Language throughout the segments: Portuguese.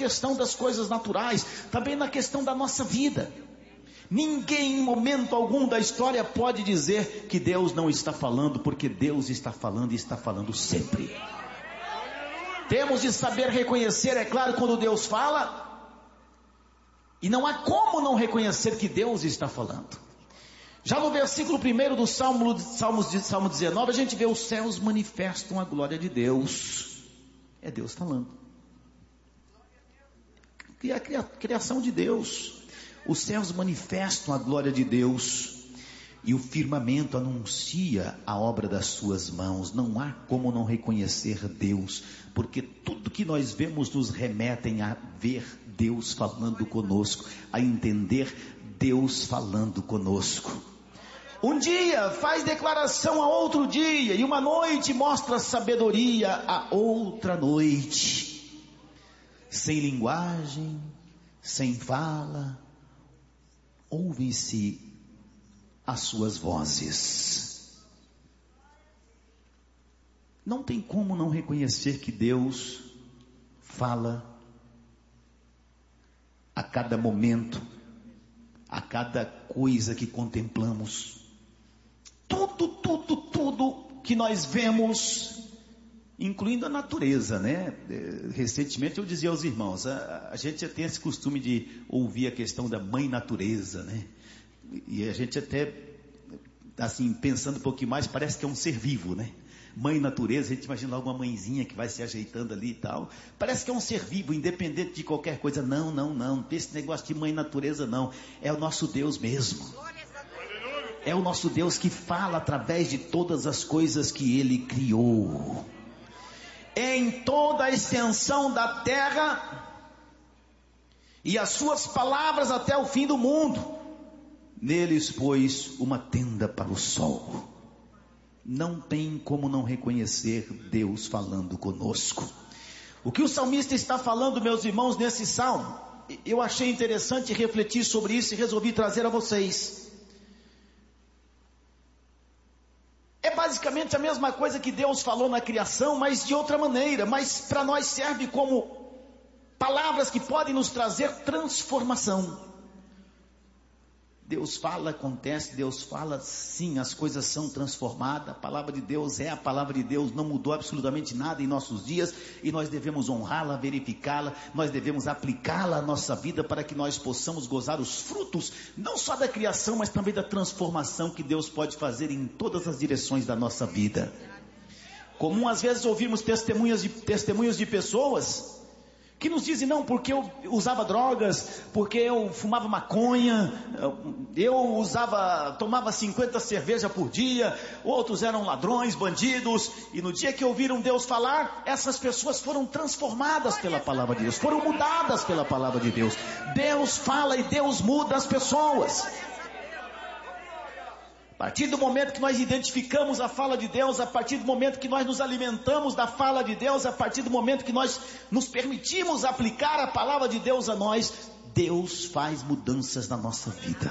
questão das coisas naturais, também na questão da nossa vida. Ninguém em momento algum da história pode dizer que Deus não está falando, porque Deus está falando e está falando sempre. Temos de saber reconhecer, é claro, quando Deus fala, e não há como não reconhecer que Deus está falando. Já no versículo 1 do Salmo 19, a gente vê: os céus manifestam a glória de Deus. É Deus falando. É a criação de Deus. Os céus manifestam a glória de Deus, e o firmamento anuncia a obra das suas mãos. Não há como não reconhecer Deus, porque tudo que nós vemos nos remetem a ver Deus falando conosco, a entender Deus falando conosco. Um dia faz declaração a outro dia, e uma noite mostra sabedoria a outra noite. Sem linguagem, sem fala, ouvem-se as suas vozes. Não tem como não reconhecer que Deus fala a cada momento, a cada coisa que contemplamos. Tudo que nós vemos, incluindo a natureza, né? Recentemente eu dizia aos irmãos, a gente já tem esse costume de ouvir a questão da mãe natureza, né? E a gente até, assim, pensando um pouquinho mais, parece que é um ser vivo, né? Mãe natureza, a gente imagina logo uma mãezinha que vai se ajeitando ali e tal. Parece que é um ser vivo, independente de qualquer coisa. Não tem esse negócio de mãe natureza não. É o nosso Deus mesmo. É o nosso Deus que fala através de todas as coisas que Ele criou. Em toda a extensão da terra, e as suas palavras até o fim do mundo. Neles pôs uma tenda para o sol. Não tem como não reconhecer Deus falando conosco. O que o salmista está falando, meus irmãos, nesse salmo, eu achei interessante refletir sobre isso e resolvi trazer a vocês. É basicamente a mesma coisa que Deus falou na criação, mas de outra maneira. Mas para nós serve como palavras que podem nos trazer transformação. Deus fala, acontece, Deus fala, sim, as coisas são transformadas. A palavra de Deus é a palavra de Deus, não mudou absolutamente nada em nossos dias, e nós devemos honrá-la, verificá-la, nós devemos aplicá-la à nossa vida para que nós possamos gozar os frutos, não só da criação, mas também da transformação que Deus pode fazer em todas as direções da nossa vida. Comum às vezes ouvirmos testemunhos de pessoas que nos dizem: não, porque eu usava drogas, porque eu fumava maconha, eu tomava 50 cervejas por dia, outros eram ladrões, bandidos, e no dia que ouviram Deus falar, essas pessoas foram transformadas pela palavra de Deus, foram mudadas pela palavra de Deus. Deus fala e Deus muda as pessoas. A partir do momento que nós identificamos a fala de Deus, a partir do momento que nós nos alimentamos da fala de Deus, a partir do momento que nós nos permitimos aplicar a palavra de Deus a nós, Deus faz mudanças na nossa vida.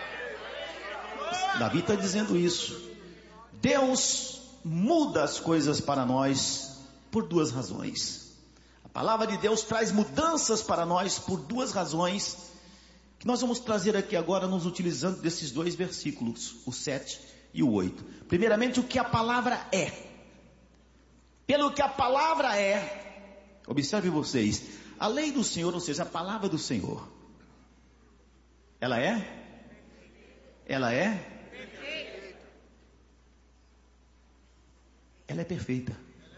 Davi está dizendo isso. Deus muda as coisas para nós por duas razões. A palavra de Deus traz mudanças para nós por duas razões, que nós vamos trazer aqui agora, nos utilizando desses dois versículos, o 7 e o 8. Primeiramente, o que a palavra é. Pelo que a palavra é, observe vocês, a lei do Senhor, ou seja, a palavra do Senhor, ela é? Ela é? Ela é perfeita.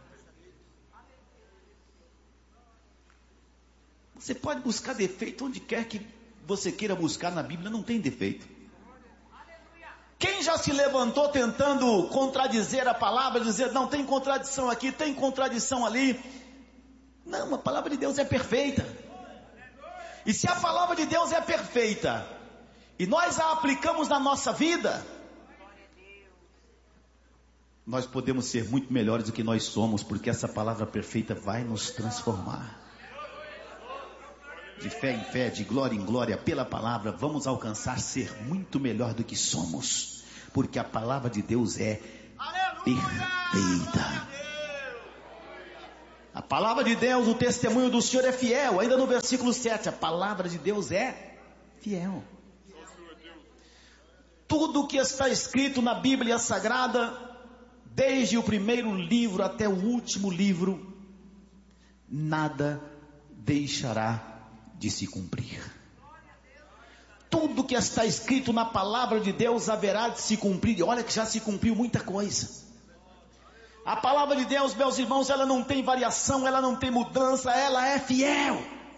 Você pode buscar defeito onde quer que você queira buscar na Bíblia, não tem defeito. Quem já se levantou tentando contradizer a palavra, dizer: não, tem contradição aqui, tem contradição ali? Não, a palavra de Deus é perfeita. E se a palavra de Deus é perfeita, e nós a aplicamos na nossa vida, nós podemos ser muito melhores do que nós somos, porque essa palavra perfeita vai nos transformar. De fé em fé, de glória em glória, pela palavra, vamos alcançar ser muito melhor do que somos, porque a palavra de Deus é perfeita. A palavra de Deus, o testemunho do Senhor é fiel. Ainda no versículo 7, a palavra de Deus é fiel. Tudo que está escrito na Bíblia Sagrada, desde o primeiro livro até o último livro, nada deixará de se cumprir. Tudo que está escrito na palavra de Deus haverá de se cumprir. E olha que já se cumpriu muita coisa. A palavra de Deus, meus irmãos, ela não tem variação, ela não tem mudança, ela é fiel.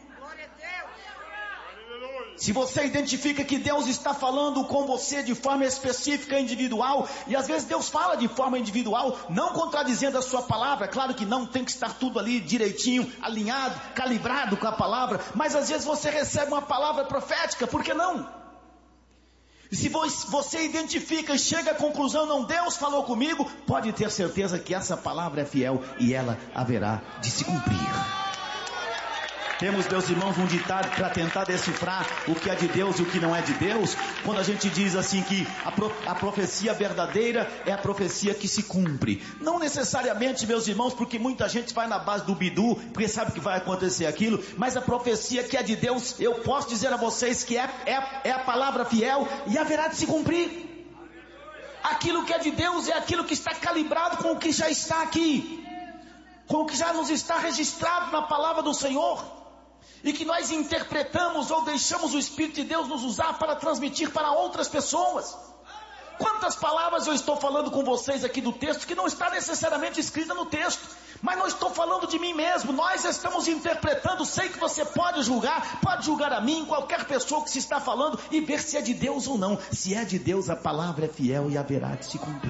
Se você identifica que Deus está falando com você de forma específica, individual, e às vezes Deus fala de forma individual, não contradizendo a sua palavra, claro que não tem que estar tudo ali direitinho, alinhado, calibrado com a palavra, mas às vezes você recebe uma palavra profética, por que não? E se você identifica e chega à conclusão, não, Deus falou comigo, pode ter certeza que essa palavra é fiel e ela haverá de se cumprir. Temos, meus irmãos, um ditado para tentar decifrar o que é de Deus e o que não é de Deus. Quando a gente diz assim que a profecia verdadeira é a profecia que se cumpre. Não necessariamente, meus irmãos, porque muita gente vai na base do bidu, porque sabe que vai acontecer aquilo. Mas a profecia que é de Deus, eu posso dizer a vocês que é a palavra fiel e haverá de se cumprir. Aquilo que é de Deus é aquilo que está calibrado com o que já está aqui, com o que já nos está registrado na palavra do Senhor, e que nós interpretamos ou deixamos o Espírito de Deus nos usar para transmitir para outras pessoas. Quantas palavras eu estou falando com vocês aqui do texto que não está necessariamente escrita no texto, mas não estou falando de mim mesmo, nós estamos interpretando. Sei que você pode julgar a mim, qualquer pessoa que se está falando, e ver se é de Deus ou não. Se é de Deus, a palavra é fiel e haverá de se cumprir.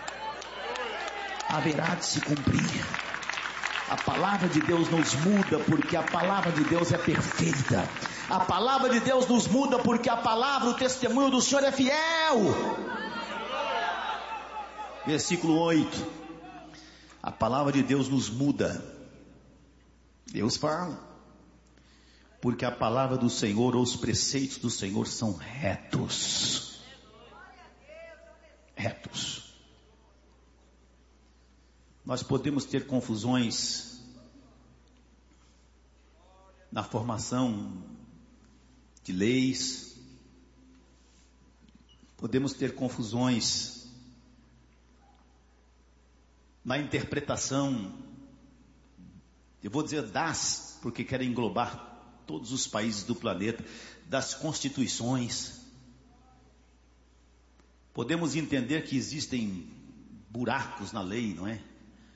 Haverá de se cumprir. A palavra de Deus nos muda porque a palavra de Deus é perfeita. A palavra de Deus nos muda porque a palavra, o testemunho do Senhor é fiel. Versículo 8. A palavra de Deus nos muda. Deus fala. Porque a palavra do Senhor, ou os preceitos do Senhor são retos. Retos. Nós podemos ter confusões na formação de leis, podemos ter confusões na interpretação, eu vou dizer porque quero englobar todos os países do planeta, das constituições. Podemos entender que existem buracos na lei, não é?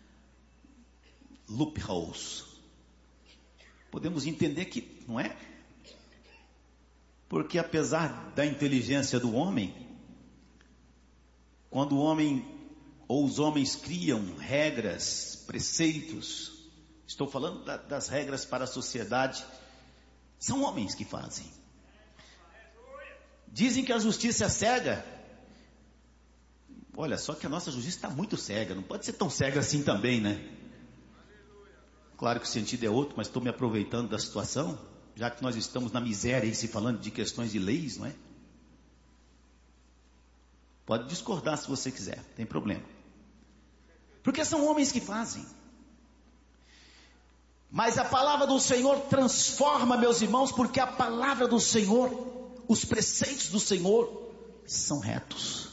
Loopholes. Podemos entender que, não é? Porque apesar da inteligência do homem, quando o homem ou os homens criam regras, preceitos, estou falando das regras para a sociedade, são homens que fazem. Dizem que a justiça é cega. Olha, só que a nossa justiça está muito cega, não pode ser tão cega assim também, né? Claro que o sentido é outro, mas estou me aproveitando da situação, já que nós estamos na miséria e se falando de questões de leis, não é? Pode discordar se você quiser, não tem problema. Porque são homens que fazem. Mas a palavra do Senhor transforma, meus irmãos, porque a palavra do Senhor, os preceitos do Senhor são retos.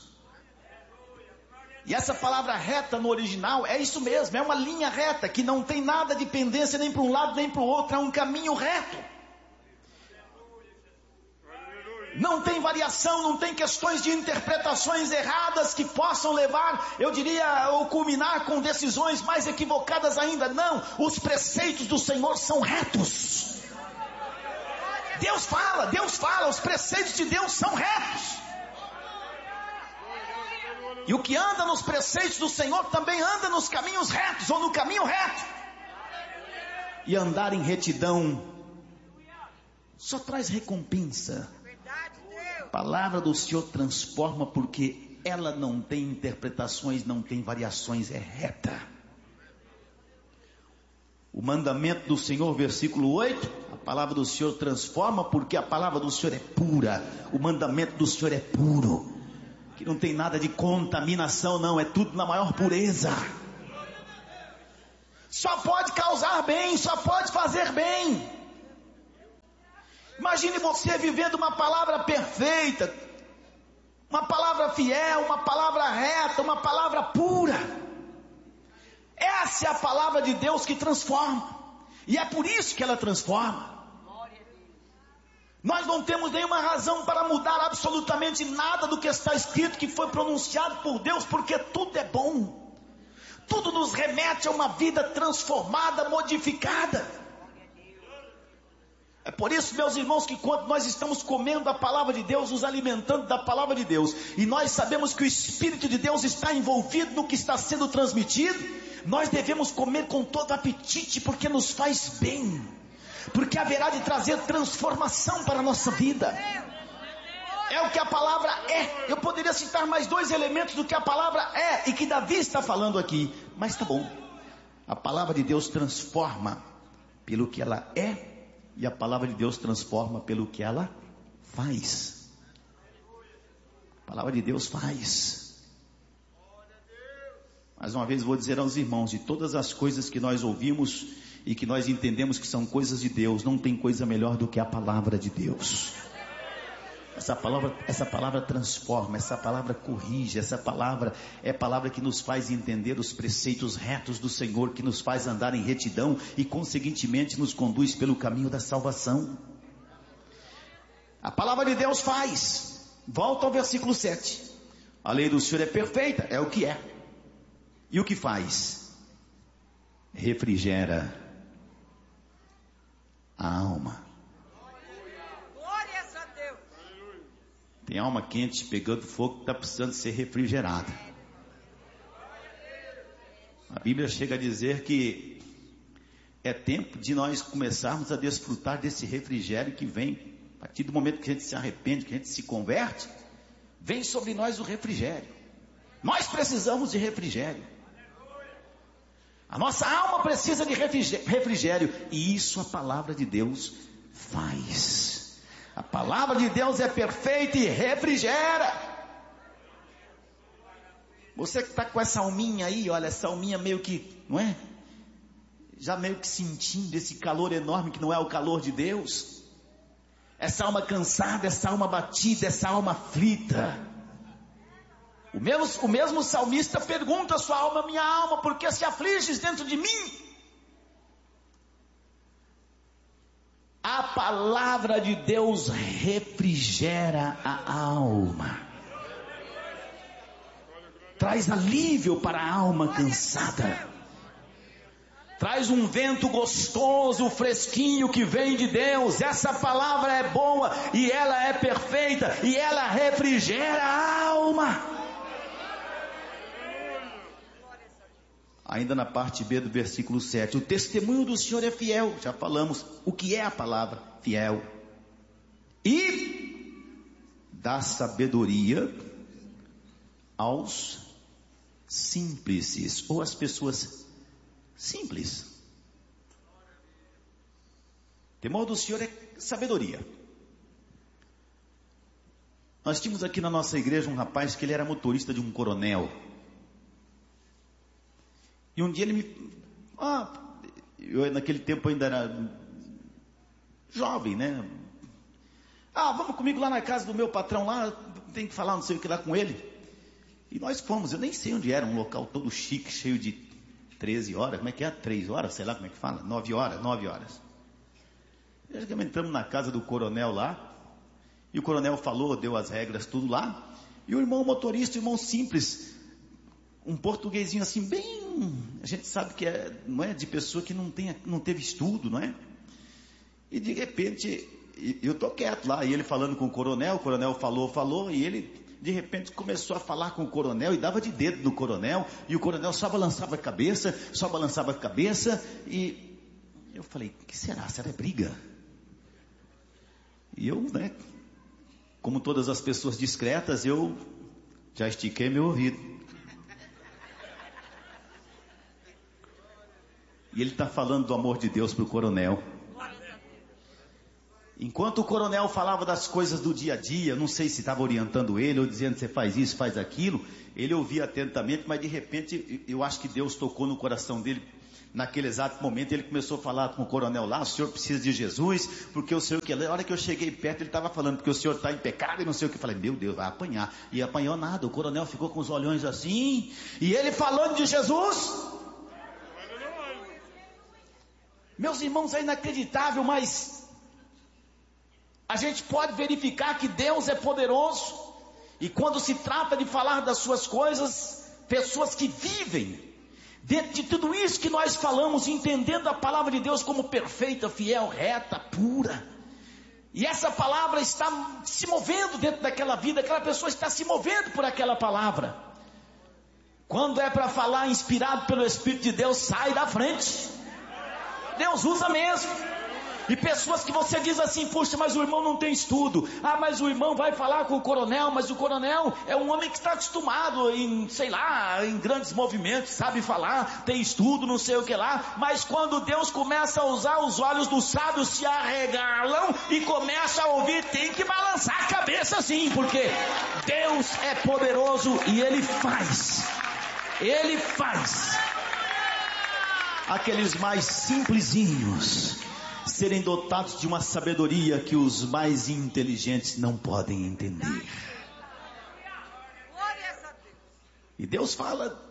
E essa palavra reta no original é isso mesmo, é uma linha reta, que não tem nada de pendência nem para um lado nem para o outro, é um caminho reto. Não tem variação, não tem questões de interpretações erradas que possam levar, eu diria, ou culminar com decisões mais equivocadas ainda. Não, os preceitos do Senhor são retos. Deus fala, os preceitos de Deus são retos. E o que anda nos preceitos do Senhor também anda nos caminhos retos, ou no caminho reto. E andar em retidão só traz recompensa. A palavra do Senhor transforma porque ela não tem interpretações, não tem variações, é reta. O mandamento do Senhor, versículo 8, a palavra do Senhor transforma porque a palavra do Senhor é pura. O mandamento do Senhor é puro. Que não tem nada de contaminação, não, é tudo na maior pureza. Só pode causar bem, só pode fazer bem. Imagine você vivendo uma palavra perfeita, uma palavra fiel, uma palavra reta, uma palavra pura. Essa é a palavra de Deus que transforma. E é por isso que ela transforma. Nós não temos nenhuma razão para mudar absolutamente nada do que está escrito, que foi pronunciado por Deus, porque tudo é bom. Tudo nos remete a uma vida transformada, modificada. É por isso, meus irmãos, que quando nós estamos comendo a palavra de Deus, nos alimentando da palavra de Deus, e nós sabemos que o Espírito de Deus está envolvido no que está sendo transmitido, nós devemos comer com todo apetite, porque nos faz bem, porque haverá de trazer transformação para a nossa vida. É o que a palavra é. Eu poderia citar mais 2 elementos do que a palavra é, e que Davi está falando aqui, mas tá bom. A palavra de Deus transforma pelo que ela é, e a palavra de Deus transforma pelo que ela faz. A palavra de Deus faz. Mais uma vez vou dizer aos irmãos, de todas as coisas que nós ouvimos e que nós entendemos que são coisas de Deus, não tem coisa melhor do que a palavra de Deus. Essa palavra transforma, essa palavra corrige, essa palavra é palavra que nos faz entender os preceitos retos do Senhor, que nos faz andar em retidão e conseguintemente nos conduz pelo caminho da salvação. A palavra de Deus faz. Volta ao versículo 7. A lei do Senhor é perfeita, é o que é. E o que faz? Refrigera a alma. Tem alma quente pegando fogo que está precisando ser refrigerada. A Bíblia chega a dizer que é tempo de nós começarmos a desfrutar desse refrigério que vem. A partir do momento que a gente se arrepende, que a gente se converte, vem sobre nós o refrigério. Nós precisamos de refrigério. A nossa alma precisa de refrigério. E isso a palavra de Deus faz. A palavra de Deus é perfeita e refrigera. Você que está com essa alminha aí, olha, essa alminha meio que, não é? Já meio que sentindo esse calor enorme que não é o calor de Deus. Essa alma cansada, essa alma batida, essa alma aflita. O mesmo salmista pergunta à sua alma: minha alma, por que se afliges dentro de mim? A palavra de Deus refrigera a alma, traz alívio para a alma cansada, traz um vento gostoso, fresquinho que vem de Deus. Essa palavra é boa e ela é perfeita e ela refrigera a alma. Ainda na parte B do versículo 7, o testemunho do Senhor é fiel. Já falamos o que é a palavra fiel. E dá sabedoria aos simples, ou às pessoas simples. O temor do Senhor é sabedoria. Nós tínhamos aqui na nossa igreja um rapaz que ele era motorista de um coronel. E um dia ele me... eu naquele tempo ainda era jovem, né? Vamos comigo lá na casa do meu patrão lá, tem que falar não sei o que lá com ele. E nós fomos, eu nem sei onde era, um local todo chique, cheio de 13 horas, como é que é? 3 horas, sei lá como é que fala, 9 horas. E entramos na casa do coronel lá, e o coronel falou, deu as regras, tudo lá, e o irmão motorista, o irmão simples, um portuguesinho assim, bem, a gente sabe que não é de pessoa que não teve estudo, não é? E de repente, eu tô quieto lá, e ele falando com o coronel falou, e ele de repente começou a falar com o coronel, e dava de dedo no coronel, e o coronel só balançava a cabeça, e eu falei, o que será? Será briga? E eu, né, como todas as pessoas discretas, eu já estiquei meu ouvido. E ele está falando do amor de Deus para o coronel. Enquanto o coronel falava das coisas do dia a dia, não sei se estava orientando ele ou dizendo você faz isso, faz aquilo, ele ouvia atentamente, mas de repente eu acho que Deus tocou no coração dele Naquele exato momento ele começou a falar com o coronel lá, o senhor precisa de Jesus, porque o senhor que... A hora que eu cheguei perto ele estava falando, porque o senhor está em pecado e não sei o que. Eu falei, meu Deus, vai apanhar. E apanhou nada, o coronel ficou com os olhões assim, e ele falando de Jesus. Meus irmãos, é inacreditável, mas a gente pode verificar que Deus é poderoso, e quando se trata de falar das suas coisas, pessoas que vivem dentro de tudo isso que nós falamos, entendendo a palavra de Deus como perfeita, fiel, reta, pura, e essa palavra está se movendo dentro daquela vida, aquela pessoa está se movendo por aquela palavra. Quando é para falar inspirado pelo Espírito de Deus, sai da frente. Deus usa mesmo. E pessoas que você diz assim, puxa, mas o irmão não tem estudo. Ah, mas o irmão vai falar com o coronel, mas o coronel é um homem que está acostumado em, sei lá, em grandes movimentos, sabe falar, tem estudo, não sei o que lá. Mas quando Deus começa a usar, os olhos do sábio se arregalam e começa a ouvir, tem que balançar a cabeça sim, porque Deus é poderoso e Ele faz. Ele faz aqueles mais simplesinhos serem dotados de uma sabedoria que os mais inteligentes não podem entender. E Deus fala.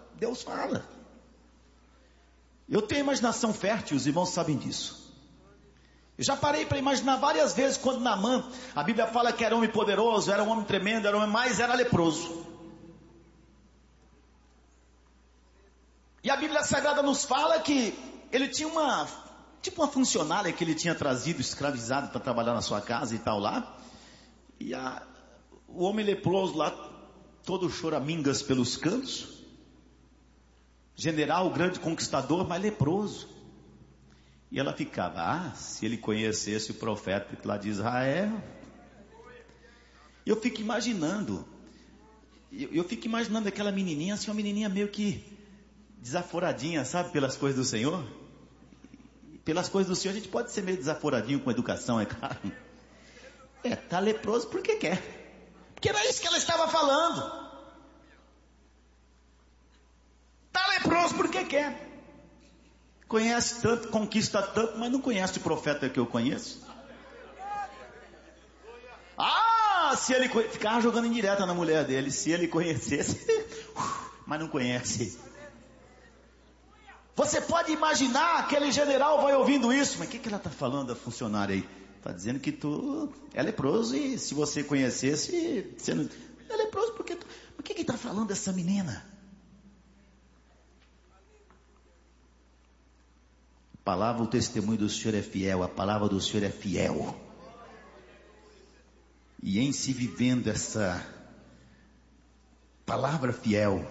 Eu tenho imaginação fértil, os irmãos sabem disso. Eu já parei para imaginar várias vezes quando Naamã, a Bíblia fala que era um homem poderoso, era um homem tremendo, era um homem, mas era leproso. E a Bíblia Sagrada nos fala que ele tinha uma funcionária que ele tinha trazido, escravizado para trabalhar na sua casa e tal lá. E o homem leproso lá, todo choramingas pelos cantos. General, grande conquistador, mas leproso. E ela ficava, se ele conhecesse o profeta lá de Israel. Eu fico imaginando aquela menininha, assim, uma menininha meio que desaforadinha, sabe, pelas coisas do Senhor. Pelas coisas do Senhor a gente pode ser meio desaforadinho com educação, é claro. Tá leproso porque quer. Porque era isso que ela estava falando. Tá leproso porque quer. Conhece tanto, conquista tanto, mas não conhece o profeta que eu conheço. Se ele ficava jogando indireta na mulher dele, se ele conhecesse, mas não conhece. Você pode imaginar, aquele general vai ouvindo isso, mas o que ela está falando da funcionária aí? Está dizendo que tu é leproso e se você conhecesse, você não é leproso porque tu... O que está falando dessa menina? A palavra, o testemunho do Senhor é fiel, a palavra do Senhor é fiel. E em se vivendo essa palavra fiel,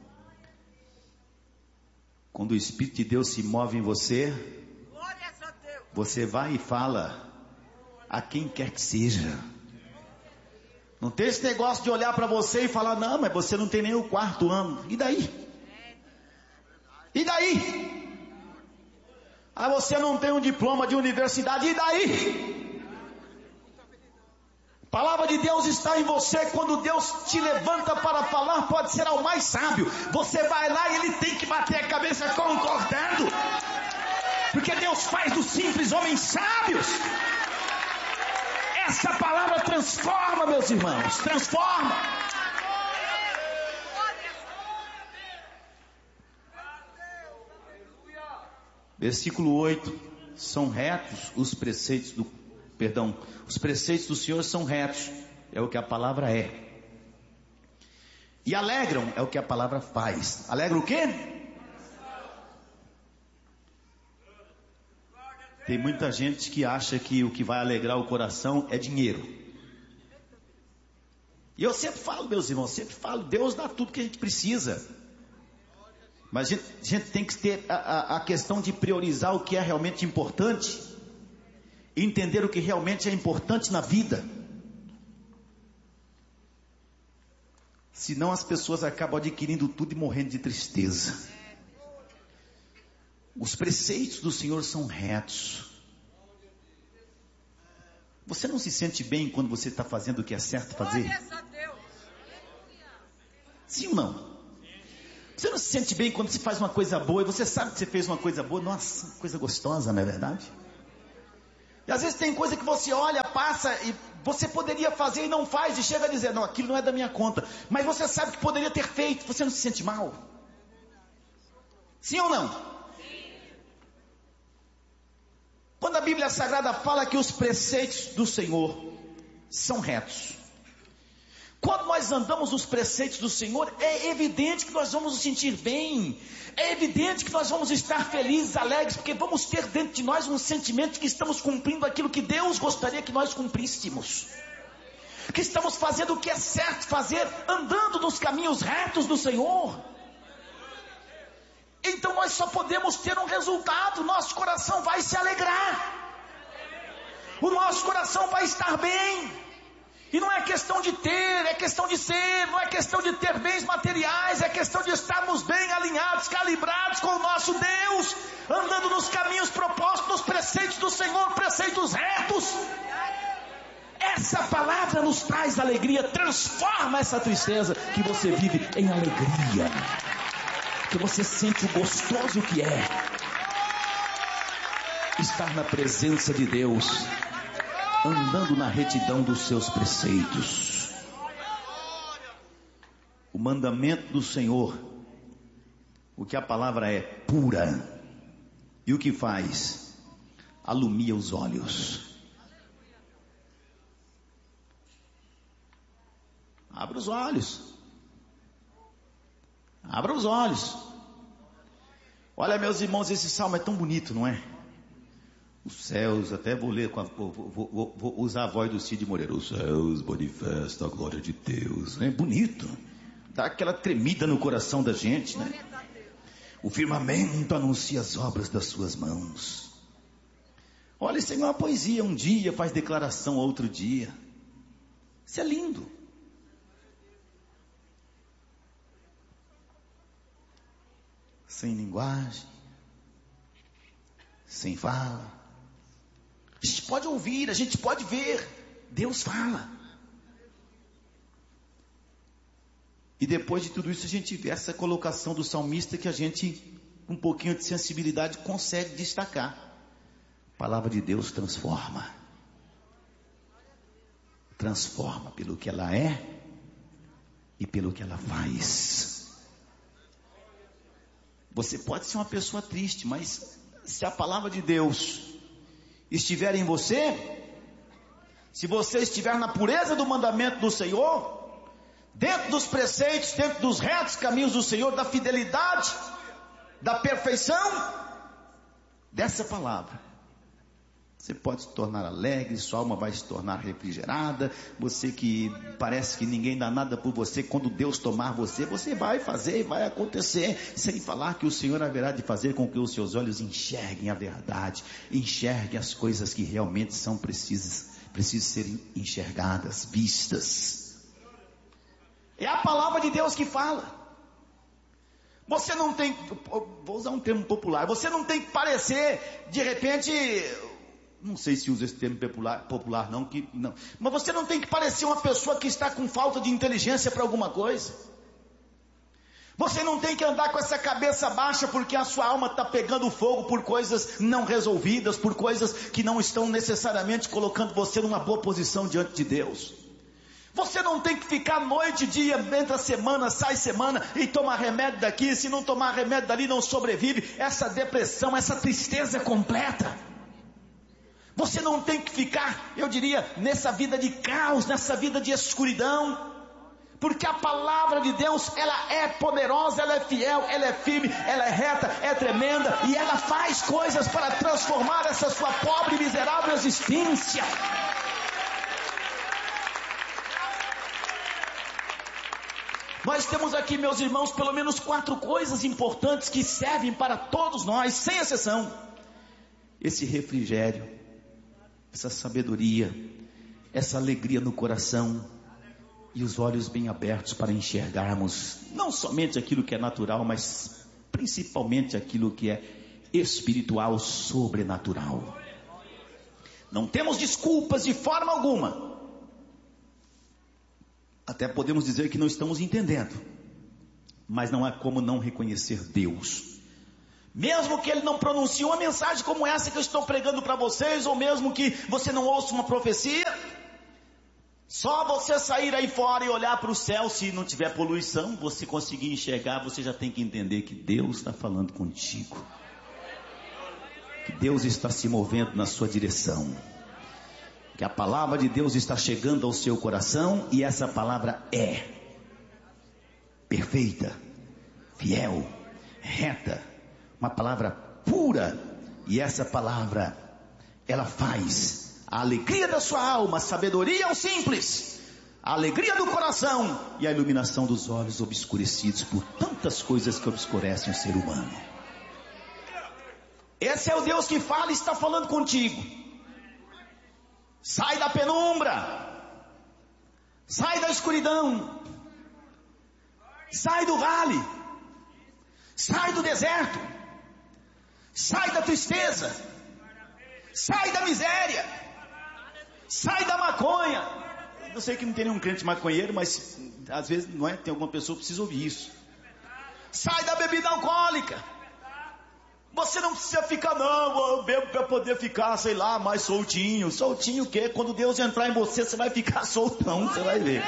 quando o Espírito de Deus se move em você, você vai e fala a quem quer que seja. Não tem esse negócio de olhar para você e falar, não, mas você não tem nem o 4º ano. E daí? E daí? Você não tem um diploma de universidade. E daí? A palavra de Deus está em você. Quando Deus te levanta para falar, pode ser ao mais sábio. Você vai lá e ele tem que bater a cabeça concordando. Porque Deus faz dos simples homens sábios. Essa palavra transforma, meus irmãos. Transforma. Versículo 8. São retos os preceitos os preceitos do Senhor são retos, é o que a palavra é. E alegram, é o que a palavra faz. Alegra o quê? Tem muita gente que acha que o que vai alegrar o coração é dinheiro. E eu sempre falo, meus irmãos, Deus dá tudo que a gente precisa. Mas a gente tem que ter a questão de priorizar o que é realmente importante. Entender o que realmente é importante na vida. Senão as pessoas acabam adquirindo tudo e morrendo de tristeza. Os preceitos do Senhor são retos. Você não se sente bem quando você está fazendo o que é certo fazer? Sim ou não? Você não se sente bem quando você faz uma coisa boa, e você sabe que você fez uma coisa boa. Nossa, coisa gostosa, não é verdade? E às vezes tem coisa que você olha, passa, e você poderia fazer e não faz, e chega a dizer, não, aquilo não é da minha conta. Mas você sabe que poderia ter feito, você não se sente mal? Sim ou não? Sim. Quando a Bíblia Sagrada fala que os preceitos do Senhor são retos, quando nós andamos nos preceitos do Senhor, é evidente que nós vamos nos sentir bem, é evidente que nós vamos estar felizes, alegres, porque vamos ter dentro de nós um sentimento de que estamos cumprindo aquilo que Deus gostaria que nós cumpríssemos, que estamos fazendo o que é certo fazer, andando nos caminhos retos do Senhor. Então nós só podemos ter um resultado, nosso coração vai se alegrar, o nosso coração vai estar bem. E não é questão de ter, é questão de ser, não é questão de ter bens materiais, é questão de estarmos bem alinhados, calibrados com o nosso Deus, andando nos caminhos propostos, nos preceitos do Senhor, preceitos retos. Essa palavra nos traz alegria, transforma essa tristeza que você vive em alegria, que você sente o gostoso que é estar na presença de Deus, andando na retidão dos seus preceitos. O mandamento do Senhor, o que a palavra é pura, e o que faz? Alumia os olhos. Abra os olhos. Abra os olhos. Olha, meus irmãos, esse salmo é tão bonito, não é? Os céus, até vou ler, vou usar a voz do Cid Moreira. Os céus manifestam a glória de Deus. É bonito. Dá aquela tremida no coração da gente, né? O firmamento anuncia as obras das suas mãos. Olha, isso é uma poesia. Um dia faz declaração outro dia. Isso é lindo. Sem linguagem, sem fala. A gente pode ouvir, a gente pode ver, Deus fala. E depois de tudo isso a gente vê essa colocação do salmista que a gente, com um pouquinho de sensibilidade, consegue destacar. A palavra de Deus transforma. Transforma pelo que ela é e pelo que ela faz. Você pode ser uma pessoa triste, mas se a palavra de Deus estiver em você, se você estiver na pureza do mandamento do Senhor, dentro dos preceitos, dentro dos retos caminhos do Senhor, da fidelidade, da perfeição dessa palavra, você pode se tornar alegre, sua alma vai se tornar refrigerada. Você que parece que ninguém dá nada por você, quando Deus tomar você, você vai fazer e vai acontecer, sem falar que o Senhor haverá de fazer com que os seus olhos enxerguem a verdade, enxerguem as coisas que realmente são precisam serem enxergadas, vistas. É a palavra de Deus que fala. Você não tem, vou usar um termo popular, você não tem que parecer, de repente, não sei se usa esse termo popular não, mas você não tem que parecer uma pessoa que está com falta de inteligência para alguma coisa. Você não tem que andar com essa cabeça baixa porque a sua alma está pegando fogo por coisas não resolvidas, por coisas que não estão necessariamente colocando você numa boa posição diante de Deus. Você não tem que ficar noite e dia, entra semana, sai semana e tomar remédio daqui, se não tomar remédio dali não sobrevive. Essa depressão, essa tristeza completa. Você não tem que ficar, eu diria, nessa vida de caos, nessa vida de escuridão, porque a palavra de Deus, ela é poderosa, ela é fiel, ela é firme, ela é reta, é tremenda, e ela faz coisas para transformar essa sua pobre e miserável existência. Nós temos aqui, meus irmãos, pelo menos 4 coisas importantes que servem para todos nós, sem exceção. Esse refrigério, essa sabedoria, essa alegria no coração e os olhos bem abertos para enxergarmos não somente aquilo que é natural, mas principalmente aquilo que é espiritual, sobrenatural. Não temos desculpas de forma alguma. Até podemos dizer que não estamos entendendo, mas não há como não reconhecer Deus. Mesmo que ele não pronuncie uma mensagem como essa que eu estou pregando para vocês, ou mesmo que você não ouça uma profecia, só você sair aí fora e olhar para o céu, se não tiver poluição, você conseguir enxergar, você já tem que entender que Deus está falando contigo. Que Deus está se movendo na sua direção. Que a palavra de Deus está chegando ao seu coração, e essa palavra é perfeita, fiel, reta, uma palavra pura, e essa palavra, ela faz a alegria da sua alma, a sabedoria ao simples, a alegria do coração e a iluminação dos olhos obscurecidos por tantas coisas que obscurecem o ser humano. Esse é o Deus que fala e está falando contigo. Sai da penumbra, sai da escuridão, sai do vale, sai do deserto, sai da tristeza, sai da miséria, sai da maconha. Eu sei que não tem nenhum crente maconheiro, mas às vezes não é, tem alguma pessoa que precisa ouvir isso. Sai da bebida alcoólica. Você não precisa ficar, não, eu bebo para poder ficar, sei lá, mais soltinho. Soltinho o quê? Quando Deus entrar em você, você vai ficar soltão, você vai ver.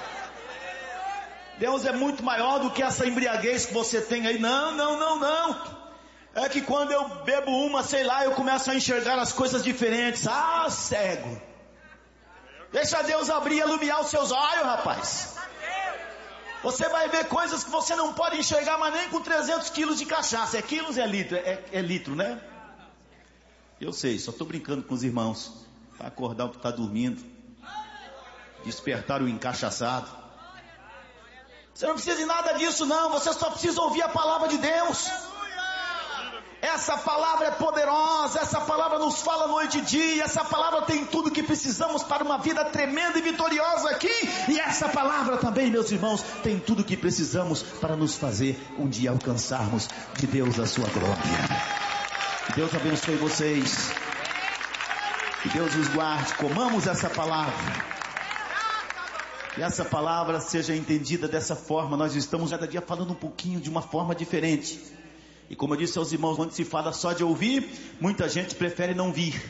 Deus é muito maior do que essa embriaguez que você tem aí. Não. É que quando eu bebo uma, sei lá, eu começo a enxergar as coisas diferentes. Ah, cego. Deixa Deus abrir e iluminar os seus olhos, rapaz. Você vai ver coisas que você não pode enxergar, mas nem com 300 quilos de cachaça. É quilos, é litro, é litro, né? Eu sei, só estou brincando com os irmãos. Para acordar o que está dormindo. Despertar o encachaçado. Você não precisa de nada disso não, você só precisa ouvir a palavra de Deus. Essa palavra é poderosa, essa palavra nos fala noite e dia, essa palavra tem tudo que precisamos para uma vida tremenda e vitoriosa aqui, e essa palavra também, meus irmãos, tem tudo que precisamos para nos fazer um dia alcançarmos de Deus a sua glória. Que Deus abençoe vocês, que Deus os guarde, comamos essa palavra, e essa palavra seja entendida dessa forma. Nós estamos cada dia falando um pouquinho de uma forma diferente. E como eu disse aos irmãos, quando se fala só de ouvir, muita gente prefere não vir.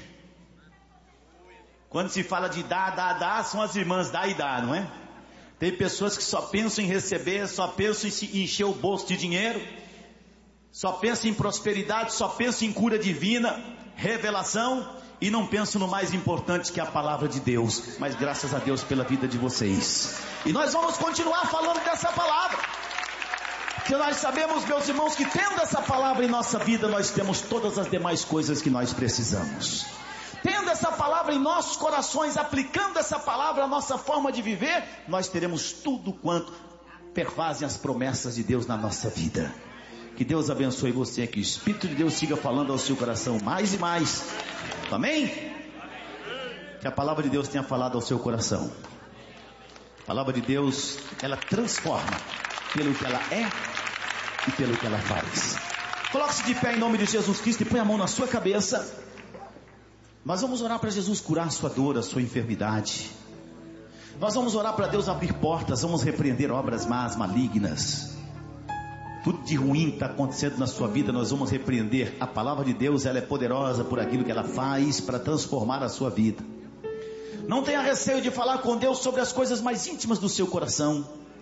Quando se fala de dar, são as irmãs dá e dá, não é? Tem pessoas que só pensam em receber, só pensam em se encher o bolso de dinheiro, só pensam em prosperidade, só pensam em cura divina, revelação, e não pensam no mais importante, que é a palavra de Deus. Mas graças a Deus pela vida de vocês. E nós vamos continuar falando dessa palavra. Que nós sabemos, meus irmãos, que tendo essa palavra em nossa vida, nós temos todas as demais coisas que nós precisamos. Tendo essa palavra em nossos corações, aplicando essa palavra à nossa forma de viver, nós teremos tudo quanto perfazem as promessas de Deus na nossa vida. Que Deus abençoe você, que o Espírito de Deus siga falando ao seu coração mais e mais. Amém? Que a palavra de Deus tenha falado ao seu coração. A palavra de Deus, ela transforma pelo que ela é e pelo que ela faz. Coloque-se de pé em nome de Jesus Cristo e põe a mão na sua cabeça. Nós vamos orar para Jesus curar a sua dor, a sua enfermidade. Nós vamos orar para Deus abrir portas. Vamos repreender obras más, malignas. Tudo de ruim está acontecendo na sua vida, nós vamos repreender. A palavra de Deus, ela é poderosa por aquilo que ela faz para transformar a sua vida. Não tenha receio de falar com Deus sobre as coisas mais íntimas do seu coração.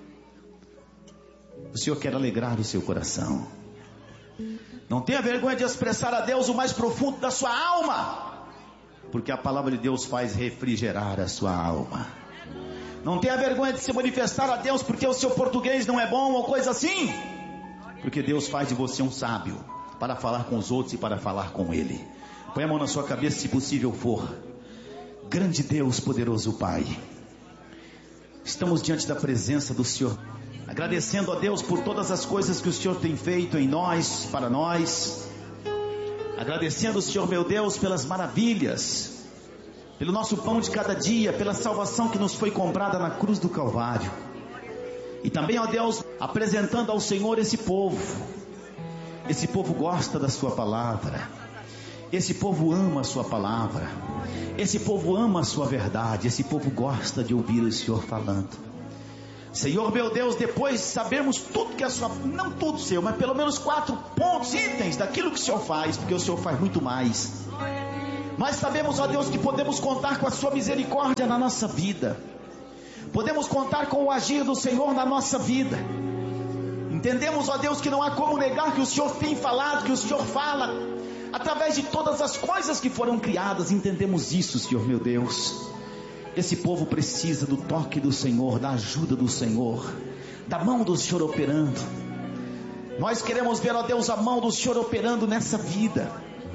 O Senhor quer alegrar o seu coração. Não tenha vergonha de expressar a Deus o mais profundo da sua alma, porque a palavra de Deus faz refrigerar a sua alma. Não tenha vergonha de se manifestar a Deus porque o seu português não é bom ou coisa assim, porque Deus faz de você um sábio para falar com os outros e para falar com Ele. Põe a mão na sua cabeça, se possível for. Grande Deus, poderoso Pai, estamos diante da presença do Senhor, agradecendo a Deus por todas as coisas que o Senhor tem feito em nós, para nós. Agradecendo o Senhor, meu Deus, pelas maravilhas, pelo nosso pão de cada dia, pela salvação que nos foi comprada na cruz do Calvário. E também, ó Deus, apresentando ao Senhor esse povo. Esse povo gosta da sua palavra. Esse povo ama a sua palavra. Esse povo ama a sua verdade. Esse povo gosta de ouvir o Senhor falando. Senhor meu Deus, depois de sabermos tudo que a sua, não tudo Senhor, mas pelo menos 4 pontos, itens daquilo que o Senhor faz, porque o Senhor faz muito mais. Nós sabemos, ó Deus, que podemos contar com a sua misericórdia na nossa vida. Podemos contar com o agir do Senhor na nossa vida. Entendemos, ó Deus, que não há como negar que o Senhor tem falado, que o Senhor fala através de todas as coisas que foram criadas. Entendemos isso, Senhor meu Deus. Esse povo precisa do toque do Senhor, da ajuda do Senhor, da mão do Senhor operando. Nós queremos ver, ó Deus, a mão do Senhor operando nessa vida.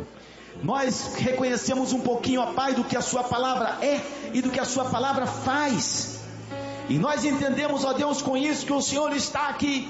Nós reconhecemos um pouquinho, ó Pai, do que a sua palavra é e do que a sua palavra faz. E nós entendemos, ó Deus, com isso que o Senhor está aqui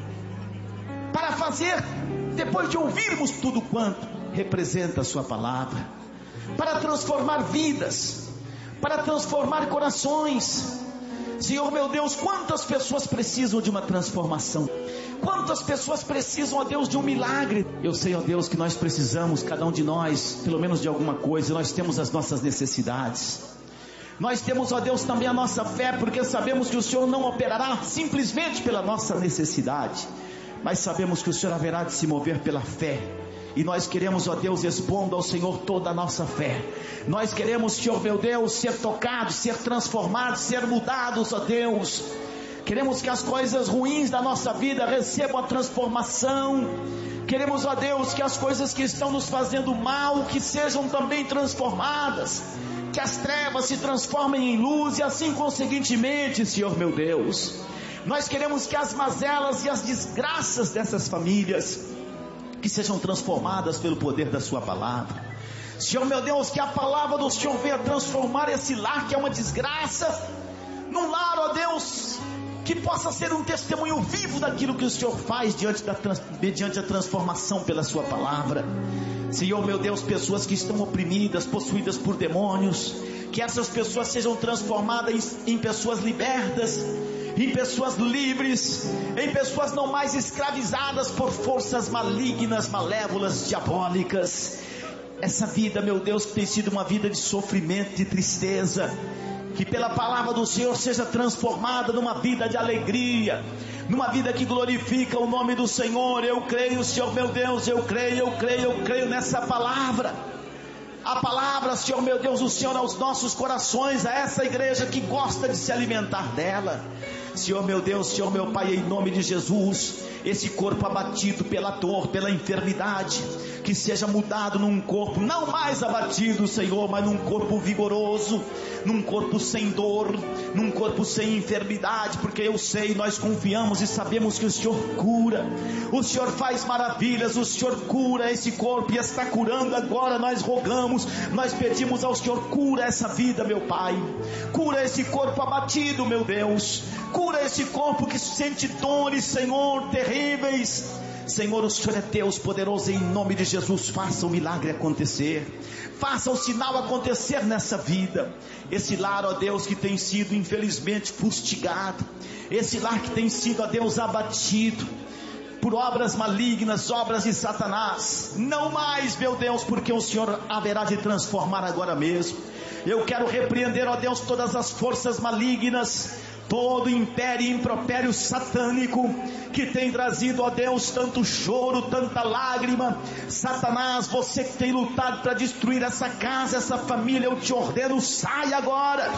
para fazer, depois de ouvirmos tudo quanto representa a sua palavra, para transformar vidas, para transformar corações. Senhor meu Deus, quantas pessoas precisam de uma transformação? Quantas pessoas precisam, ó Deus, de um milagre? Eu sei, ó Deus, que nós precisamos, cada um de nós, pelo menos de alguma coisa. Nós temos as nossas necessidades. Nós temos, ó Deus, também a nossa fé, porque sabemos que o Senhor não operará simplesmente pela nossa necessidade, mas sabemos que o Senhor haverá de se mover pela fé. E nós queremos, ó Deus, expondo ao Senhor toda a nossa fé. Nós queremos, Senhor meu Deus, ser tocados, ser transformados, ser mudados, ó Deus. Queremos que as coisas ruins da nossa vida recebam a transformação. Queremos, ó Deus, que as coisas que estão nos fazendo mal, que sejam também transformadas. Que as trevas se transformem em luz, e assim conseguintemente, Senhor meu Deus, nós queremos que as mazelas e as desgraças dessas famílias que sejam transformadas pelo poder da sua palavra. Senhor meu Deus, que a palavra do Senhor venha transformar esse lar que é uma desgraça, num lar, ó Deus, que possa ser um testemunho vivo daquilo que o Senhor faz mediante a transformação pela sua palavra. Senhor meu Deus, pessoas que estão oprimidas, possuídas por demônios, que essas pessoas sejam transformadas em pessoas libertas, em pessoas livres, em pessoas não mais escravizadas por forças malignas, malévolas, diabólicas. Essa vida, meu Deus, que tem sido uma vida de sofrimento, de tristeza, que pela palavra do Senhor seja transformada numa vida de alegria, numa vida que glorifica o nome do Senhor. Eu creio, Senhor meu Deus, eu creio nessa palavra. A palavra, Senhor meu Deus, o Senhor aos nossos corações, a essa igreja que gosta de se alimentar dela. Senhor meu Deus, Senhor meu Pai, em nome de Jesus, esse corpo abatido pela dor, pela enfermidade, que seja mudado num corpo não mais abatido, Senhor, mas num corpo vigoroso, num corpo sem dor, num corpo sem enfermidade, porque eu sei, nós confiamos e sabemos que o Senhor cura, o Senhor faz maravilhas, o Senhor cura esse corpo e está curando agora. Nós rogamos, nós pedimos ao Senhor, cura essa vida, meu Pai, cura esse corpo abatido, meu Deus, cura esse corpo que sente dores, Senhor, terríveis. Senhor, o Senhor é Deus poderoso, em nome de Jesus, faça o milagre acontecer, faça o sinal acontecer nessa vida. Esse lar, ó Deus, que tem sido infelizmente fustigado, esse lar que tem sido, ó Deus, abatido por obras malignas, obras de Satanás, não mais, meu Deus, porque o Senhor haverá de transformar agora mesmo. Eu quero repreender, ó Deus, todas as forças malignas, todo império e impropério satânico que tem trazido, ó Deus, tanto choro, tanta lágrima. Satanás, você que tem lutado para destruir essa casa, essa família, eu te ordeno, saia agora.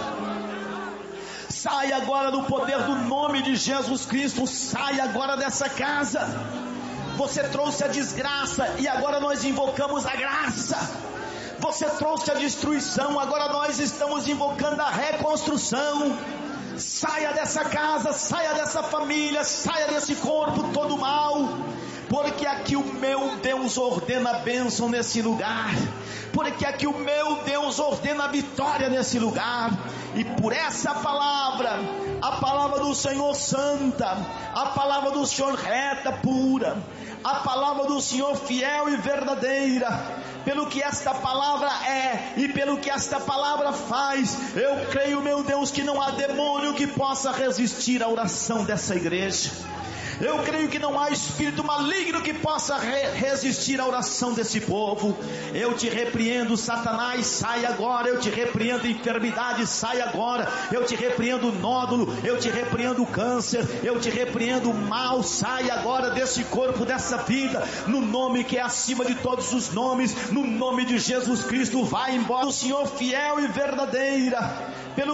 Saia agora no poder do nome de Jesus Cristo. Saia agora dessa casa. Você trouxe a desgraça e agora nós invocamos a graça. Você trouxe a destruição, agora nós estamos invocando a reconstrução. Saia dessa casa, saia dessa família, saia desse corpo todo mal, porque aqui o meu Deus ordena a bênção nesse lugar, porque aqui o meu Deus ordena a vitória nesse lugar. E por essa palavra, a palavra do Senhor santa, a palavra do Senhor reta, pura, a palavra do Senhor fiel e verdadeira, pelo que esta palavra é e pelo que esta palavra faz, eu creio, meu Deus, que não há demônio que possa resistir à oração dessa igreja. Eu creio que não há espírito maligno que possa resistir à oração desse povo. Eu te repreendo, Satanás, sai agora. Eu te repreendo, enfermidade, sai agora. Eu te repreendo, nódulo. Eu te repreendo, câncer. Eu te repreendo, mal, sai agora desse corpo, dessa vida, no nome que é acima de todos os nomes, no nome de Jesus Cristo. Vai embora, o Senhor fiel e verdadeira, pelo